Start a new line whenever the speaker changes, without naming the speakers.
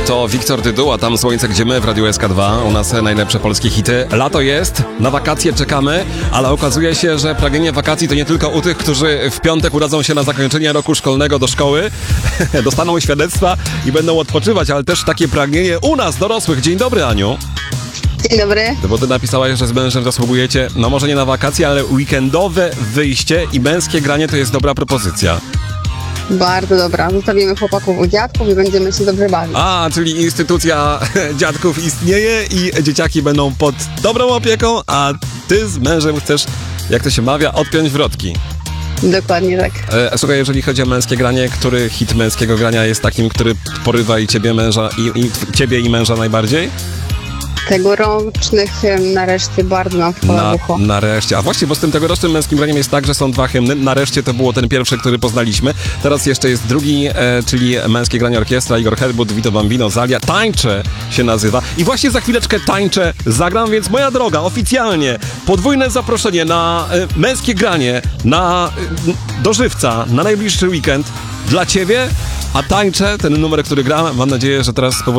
To Wiktor Dyduła, tam Słońce, gdzie my w Radiu SK2. U nas najlepsze polskie hity. Lato jest, na wakacje czekamy, ale okazuje się, że pragnienie wakacji to nie tylko u tych, którzy w piątek udadzą się na zakończenie roku szkolnego do szkoły, dostaną świadectwa i będą odpoczywać, ale też takie pragnienie u nas, dorosłych. Dzień dobry, Aniu.
Dzień dobry.
Bo ty napisałaś, że z mężem zasługujecie, no może nie na wakacje, ale weekendowe wyjście i męskie granie to jest dobra propozycja.
Bardzo dobra. Zostawimy chłopaków u dziadków i będziemy się dobrze bawić.
A, czyli instytucja dziadków istnieje i dzieciaki będą pod dobrą opieką, a ty z mężem chcesz, jak to się mawia, odpiąć wrotki.
Dokładnie tak.
Słuchaj, jeżeli chodzi o męskie granie, który hit męskiego grania jest takim, który porywa i ciebie, męża, ciebie i męża najbardziej?
Tegorocznych nareszcie bardzo nam wpadło w ucho.
Nareszcie. A właśnie, bo z tym tegorocznym męskim graniem jest tak, że są dwa hymny. Nareszcie to było ten pierwszy, który poznaliśmy. Teraz jeszcze jest drugi, czyli męskie granie orkiestra. Igor Herbut, Vito Bambino, Zalia. Tańczę się nazywa. I właśnie za chwileczkę tańczę zagram, więc moja droga, oficjalnie podwójne zaproszenie na męskie granie, do żywca, na najbliższy weekend dla ciebie. A tańczę, ten numer, który gram, mam nadzieję, że teraz z powodu